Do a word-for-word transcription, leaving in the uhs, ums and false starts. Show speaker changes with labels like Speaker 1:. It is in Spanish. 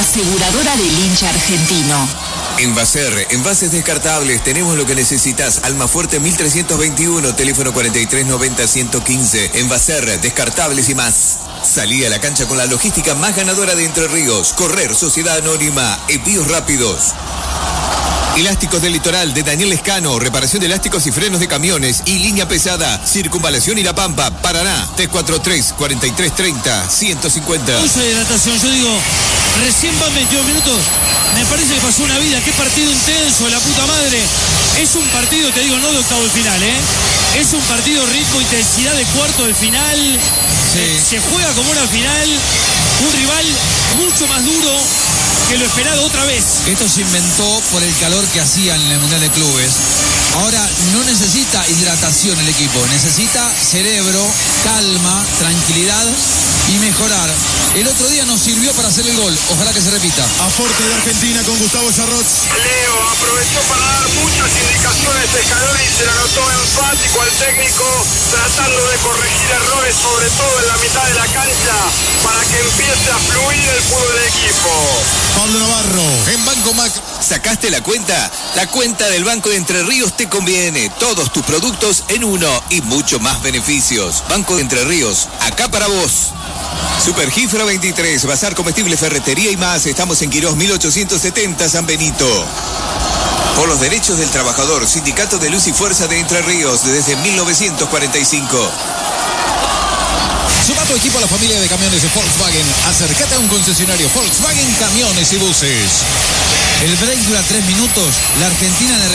Speaker 1: aseguradora del hincha argentino.
Speaker 2: Envaser, envases descartables, tenemos lo que necesitas. Almafuerte mil trescientos veintiuno, teléfono cuarenta y tres noventa ciento quince. Envaser, descartables y más. Salí a la cancha con la logística más ganadora de Entre Ríos. Correr, Sociedad Anónima, envíos rápidos. Elásticos del Litoral de Daniel Lescano, reparación de elásticos y frenos de camiones y línea pesada, Circunvalación y La Pampa, Paraná, tres cuatro tres, cuatro tres tres cero, ciento cincuenta.
Speaker 3: Uso de hidratación, yo digo, recién van veintidós minutos, me parece que pasó una vida, qué partido intenso, la puta madre. Es un partido, te digo, no de octavo de final, ¿eh? Es un partido ritmo, intensidad de cuarto de final. Sí. Eh, se juega como una final, un rival mucho más duro que lo esperado otra vez.
Speaker 4: Esto se inventó por el calor que hacían en el Mundial de Clubes. Ahora no necesita hidratación el equipo, necesita cerebro, calma, tranquilidad y mejorar. El otro día nos sirvió para hacer el gol, ojalá que se repita.
Speaker 5: Aporte de Argentina con Gustavo Sarroz.
Speaker 6: Leo aprovechó para dar muchas indicaciones de Scaloni, se la notó enfático al técnico, tratando de corregir errores, sobre todo en la mitad de la cancha, para que empiece a fluir el fútbol del equipo.
Speaker 5: Pablo Navarro, en Banco Mac.
Speaker 2: ¿Sacaste la cuenta? La cuenta del Banco de Entre Ríos te conviene. Todos tus productos en uno y mucho más beneficios. Banco de Entre Ríos, acá para vos. Supergifra veintitrés, Bazar Comestible, Ferretería y más. Estamos en Quirós mil ochocientos setenta, San Benito. Por los derechos del trabajador, Sindicato de Luz y Fuerza de Entre Ríos desde mil novecientos cuarenta y cinco.
Speaker 4: Suma tu equipo a la familia de camiones de Volkswagen. Acércate a un concesionario Volkswagen Camiones y Buses. El break dura tres minutos. La Argentina en el